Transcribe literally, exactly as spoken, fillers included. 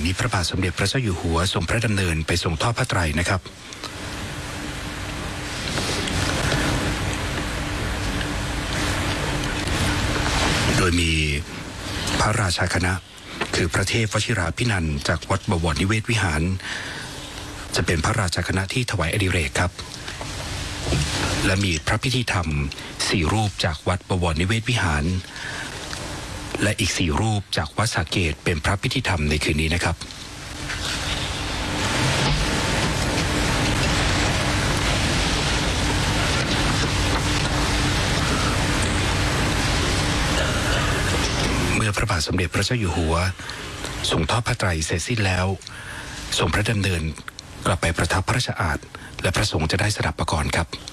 นี้พระบาทสมเด็จพระเจ้าอยู่หัวทรงพระดำเนินไปทรงทอดพระไตรนะครับโดยมีพระราชาคณะคือพระเทพวชิราภินันท์จากวัดบวรนิเวศวิหารจะเป็นพระราชาคณะที่ถวายอดิเรกครับและมีพระพิธีธรรมสี่รูปจากวัดบวรนิเวศวิหารและอีกสี่รูปจากวัดสระเกตเป็นพระพิธีธรรมในคืนนี้นะครับเมื่อพระบาทสมเด็จพระเจ้าอยู่หัวทรงทอดพระไตรเสร็จสิ้นแล้วทรงพระดำเนินกลับไปประทับพระราชอาณาและพระสงฆ์จะได้สดับประกรณ์ครับ